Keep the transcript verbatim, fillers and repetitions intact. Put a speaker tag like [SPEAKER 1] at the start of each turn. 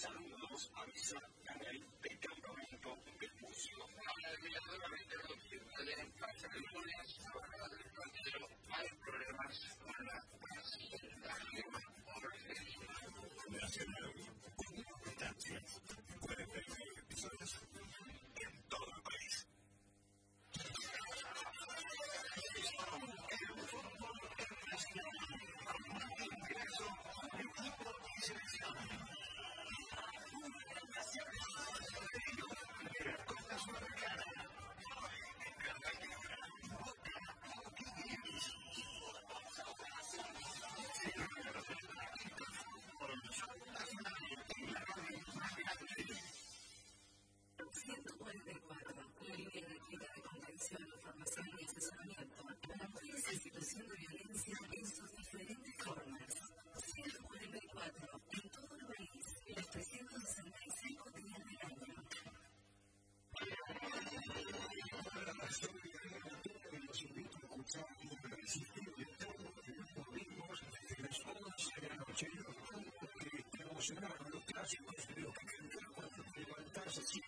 [SPEAKER 1] Saludos, avisa Daniel del Campamento del Bucio. Hay problemas con la nacional con importancias. Pueden ver episodios en todo el país. El fútbol nacional con un ingreso al equipo y selección.
[SPEAKER 2] ciento cuarenta y cuatro, la línea gratuita de contención, información y asesoramiento para mujeres en situación de violencia en sus diferentes formas. ciento cuarenta y cuatro, en todo el país, los trescientos sesenta y cinco días del año. Los invito a escuchar un recital de todos los domingos desde las once de la noche, que promocionaron los clásicos de los que cantaron cuando te levantás así.